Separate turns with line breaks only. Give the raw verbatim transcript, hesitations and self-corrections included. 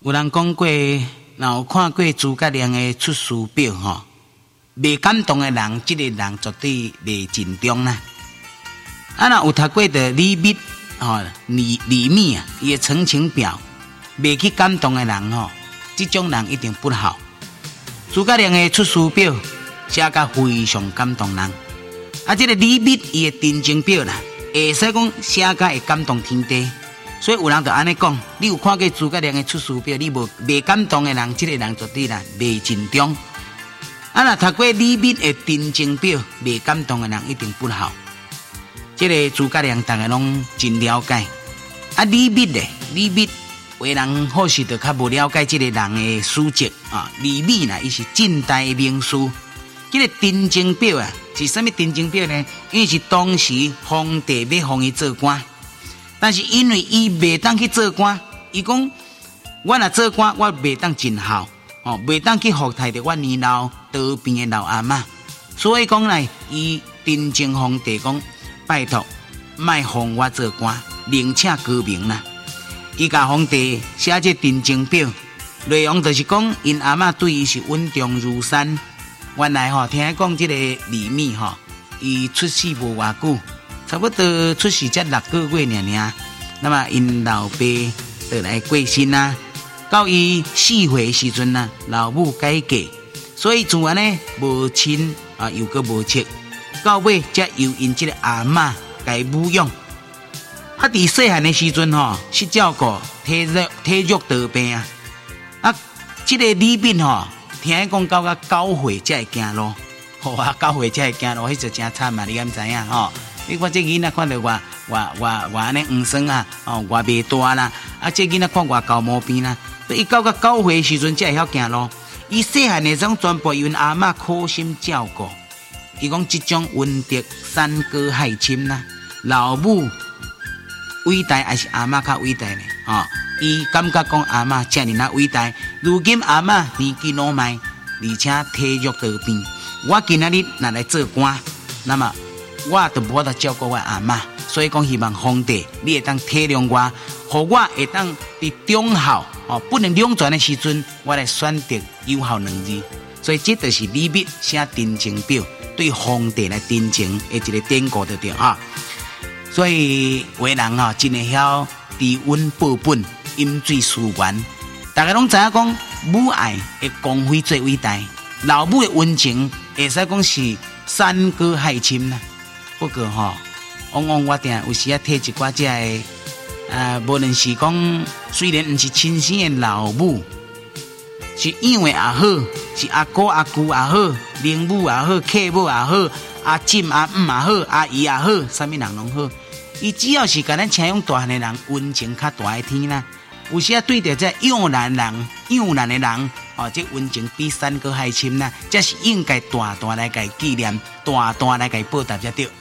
有人讲过，若有看过诸葛亮的出师表吼，未感动的人，这个人绝对未尽忠啦。啊，若有读过的李密吼，李李密啊，伊的陈情表，未去感动的人吼，这种人一定不好。诸葛亮的出师表写甲非常感动人，啊，这个李密伊的真情表啦，会使讲写甲会感动天地。所以有人就安尼讲，你有看过诸葛亮的出师表，你无未感动的人，这个人绝对啦未尽忠。啊，若读过李密的真情表，未感动的人一定不好。这个诸葛亮大家拢真了解。啊，李密咧，李密为人或许就较无了解这个人的事迹啊。李密呐，伊是近代名士。这个真情表啊，是什么真情表呢？因为是当时皇帝要封伊做官。但是因为伊未当去做官，伊讲我若做官，我未当尽孝，哦，未当去服侍着我年老得病的老阿嬷，所以讲呢，伊真正皇帝讲，拜托，莫封我做官，另请高明啦。伊甲皇帝写这真情表，内容就是讲，因阿嬷对伊是稳重如山。原来吼，听讲这个李密吼，伊出世无偌久。差不多出世才六个月尔尔，那么因老爸就来过身啊。到伊四岁时阵啊，老母改嫁，所以自然呢无亲啊，又个无戚，到尾才由因这个阿嬷来抚养。啊，伫细汉的时阵吼，是照顾体弱体弱得病啊。啊，这个李密吼，听讲到个九岁才会行路，好啊，九岁才会行路，迄就真惨啊！你敢知影吼？你看这囡仔看到我我我我安尼黄酸啊，哦，我未大啦，啊，这囡仔看我高毛病啦，伊到个九岁时阵才会晓行路。伊细汉的种全部由阿嬷苦心照顾。伊讲这种温德山歌海深啦，老母伟大还是阿嬷较伟大呢？哦，伊感觉讲阿嬷遮尔那伟大。如今阿嬷年纪老迈，而且体弱得病，我今仔日若来做官，那么我就无法度照顾我阿嬷，所以讲希望皇帝你会当体谅我，互我会当伫忠孝哦不能两全的时阵，我来选择有效两字。所以这就是李密写真情表对皇帝来真情的一个典故，对对啊。所以为人啊，真会晓知温报本，饮水思源。大家拢知影讲，母爱的光辉最伟大，老母的温情会使讲是山高海深啦。不过吼，往往我定有时啊睇一寡只个，啊，无论是讲虽然毋是亲生的老母，是养的也好，是阿哥阿姑也好，灵母也好，客母也好，阿婶阿姆也好，阿姨也好，啥物人拢好，伊只要是甲咱请养大汉的人，温情较大的天啦。有时啊对着这养难人、养难的人，哦，这温情比山高海深啦，这是应该大大来甲纪念，大大来甲报答才对。